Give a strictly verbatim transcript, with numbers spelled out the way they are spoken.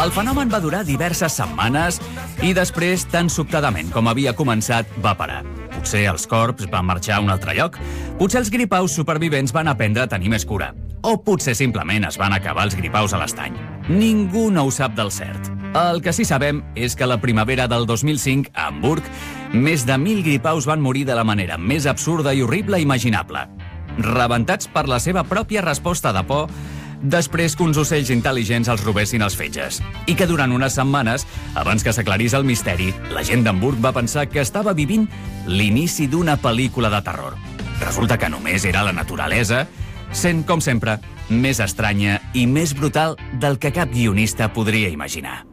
El fenomen va durar diverses setmanes i després, tan sobtadament com havia començat, va parar. Potser els corps van marxar a un altre lloc, potser els gripaus supervivents van aprendre a tenir més cura, o potser simplement es van acabar els gripaus a l'estany. Ningú no ho sap del cert. El que sí sabem és que la primavera del dos mil cinc, a Hamburg, més de mil gripaus van morir de la manera més absurda i horrible imaginable, rebentats per la seva pròpia resposta de por després que uns ocells intel·ligents els robessin els fetges. I que durant unes setmanes, abans que s'aclarís el misteri, la gent d'Hamburg va pensar que estava vivint l'inici d'una pel·lícula de terror. Resulta que només era la naturalesa, sent, com sempre, més estranya i més brutal del que cap guionista podria imaginar.